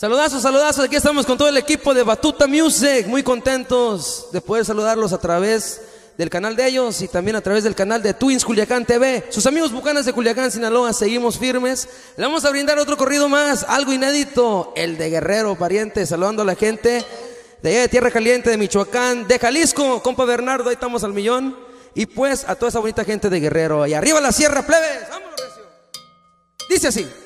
Saludazos, saludazos, aquí estamos con todo el equipo de Batuta Music, muy contentos de poder saludarlos a través del canal de ellos y también a través del canal de Twins Culiacán TV. Sus amigos bucanas de Culiacán, Sinaloa, seguimos firmes. Le vamos a brindar otro corrido más, algo inédito, el de Guerrero, pariente, saludando a la gente de allá de Tierra Caliente, de Michoacán, de Jalisco, compa Bernardo, ahí estamos al millón. Y pues a toda esa bonita gente de Guerrero, y arriba la sierra, plebes, vámonos recio. Dice así.